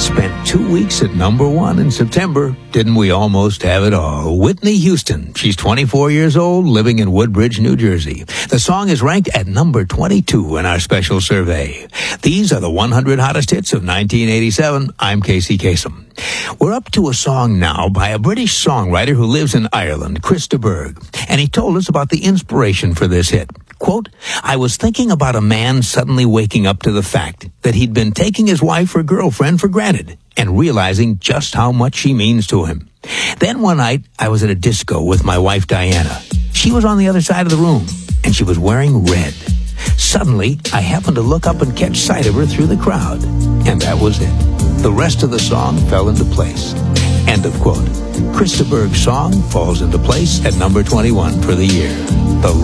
spent 2 weeks at number 1 in September. Didn't we almost have it all? Whitney Houston. She's 24 years old, living in Woodbridge, New Jersey. The song is ranked at number 22 in our special survey. These are the 100 hottest hits of 1987. I'm Casey Kasem. We're up to a song now by a British songwriter who lives in Ireland, Chris de Burgh, and he told us about the inspiration for this hit. Quote, I was thinking about a man suddenly waking up to the fact that he'd been taking his wife or girlfriend for granted and realizing just how much she means to him. Then one night, I was at a disco with my wife Diana. She was on the other side of the room, and she was wearing red. Suddenly, I happened to look up and catch sight of her through the crowd, and that was it. The rest of the song fell into place. End of quote. Chris de Burgh's song falls into place at number 21 for the year. The